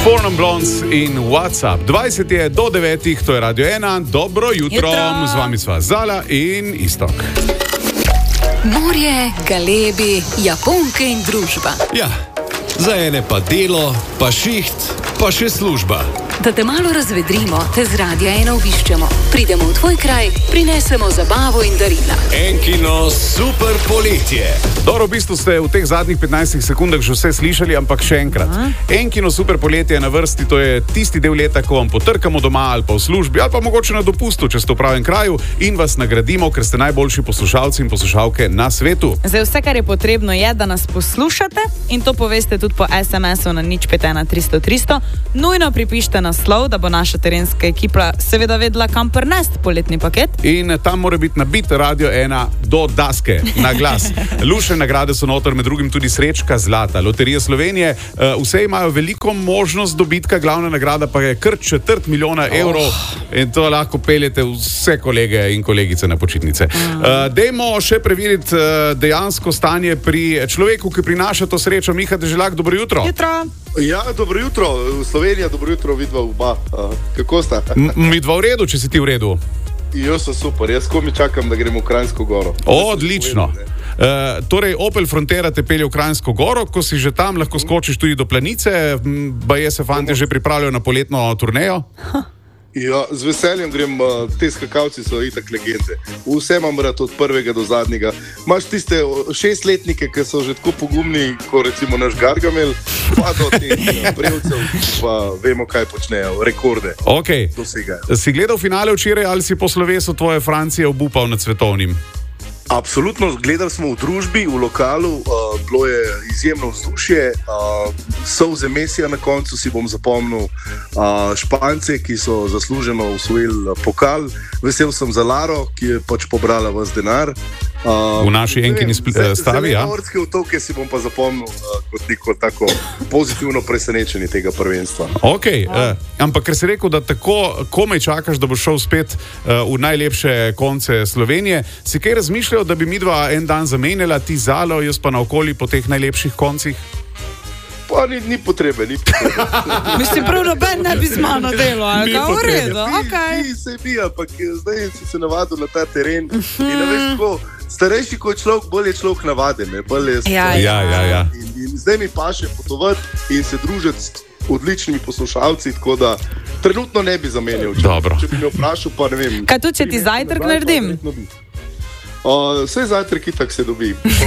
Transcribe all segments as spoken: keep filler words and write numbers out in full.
Fornum Blondes in WhatsApp. dvajset je do devetih, to je Radio ena. Dobro jutro, jutro. Z vami sva Zala in Iztok. Morje, galebi, Japonke in družba. Ja, za ene pa delo, pa šiht, pa še služba. Da te malo razvedrimo, te z Radia ena obiščemo. Pridemo v tvoj kraj, prinesemo zabavo in darila. Enkino super poletje. Dobro, v bistvu ste v teh zadnjih petnajstih sekundah že vse slišali, ampak še enkrat. Enkino super poletje je na vrsti, to je tisti del leta, ko vam potrkamo doma ali pa v službi ali pa mogoče na dopustu, če ste v pravem kraju in vas nagradimo, ker ste najboljši poslušalci in poslušalke na svetu. Zdaj vse, kar je potrebno, je, da nas poslušate in to poveste tudi po es em esu na nič pet ena tristo tristo. Nujno pripišite naslov, da bo naša terenska ekipa seveda vedela, kam prnesti poletni paket. In tam mora biti nabit Radio ena do daske, na glas. Lušne nagrade so noter, med drugim tudi srečka zlata. Loterija Slovenije, vse imajo veliko možnost dobitka, glavna nagrada pa je kar četrt milijona evrov oh. in to lahko peljete vse kolege in kolegice na počitnice. Mm. Uh, dejmo še preveriti uh, dejansko stanje pri človeku, ki prinaša to srečo. Miha Deželak, dobro jutro. Jutro. Ja, dobro jutro, Slovenija, dobro jutro, vidva oba. Uh, kako sta? Mi dva v redu, če si ti v redu. Jaz sem super, jaz komi čakam, da gremo v Kranjsko goro. O, odlično. Uh, torej, Opel Frontera te pelje v Kranjsko goro, ko si že tam, lahko skočiš tudi do Planice, baje se fante že pripravljajo na poletno turnejo. Ja, z veseljem grem, te skakalci so itak legende. Vse imam rad od prvega do zadnjega. Imaš tiste šestletnike, ki so že tako pogumni, kot recimo naš Gargamel, pa do teh prevcev, pa vemo, kaj počnejo, rekorde okay. dosegajo. Si gledal finale včeraj ali si po slovesu tvoje Francije obupal nad svetovnim? Absolutno, gledali smo v družbi, v lokalu, uh, bilo je izjemno vzdušje, uh, solze Mesija na koncu si bom zapomnil, uh, Špance, ki so zasluženo osvojili pokal, vesel sem za Laro, ki je pač pobrala vas denar. Uh, v naši Enkini stavi, ja? Zelenoorske otoke si bom pa zapomnil uh, kot neko tako pozitivno presenečenje tega prvenstva. Ok, uh, ampak ker si rekel, da tako komaj čakaš, da boš šel spet uh, v najlepše konce Slovenije, si kaj razmišljal, da bi midva en dan zamenjala, ti Zalo, jaz pa naokoli po teh najlepših koncih? Pa ni, ni potrebe, ni potrebe. Mislim, prav noben ne bi z mano delo, ali ga v redu, okej. Ni se bi, ampak zdaj si se navadil na ta teren in ne veš tako, starejši kot človek, bolj je človek navaden, ne, bolj je ja, ja, ja, ja. In, in zdaj mi paše potovati in se družiti s odličnimi poslušalci, tako da trenutno ne bi zamenjal. Če, če bi me vprašal, pa ne vem. Kaj tu, če ti zajtrk naredim? Uh, vse zajtrk itak se dobi.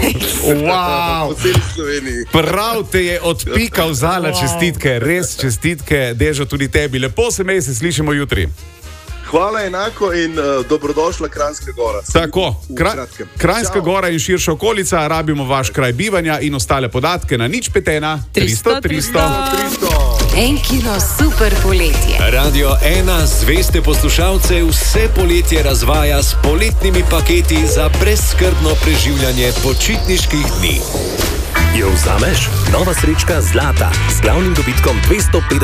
Wow. Po celi Sloveniji. Prav te je odpikal Zala, wow. Čestitke, res čestitke, Dežo, tudi tebi. Lepo se me, se slišimo jutri. Hvala enako in uh, dobrodošla Kranjska gora. Tako, Kra Kranjska Čau. Gora in širša okolica, rabimo vaš kraj bivanja in ostale podatke na nič pet ena tristo tristo. Enkino super poletje. Radio ena zveste poslušalce vse poletje razvaja s poletnimi paketi za brezskrbno preživljanje počitniških dni. Jo vzameš? Nova srečka zlata z glavnim dobitkom dvesto petdeset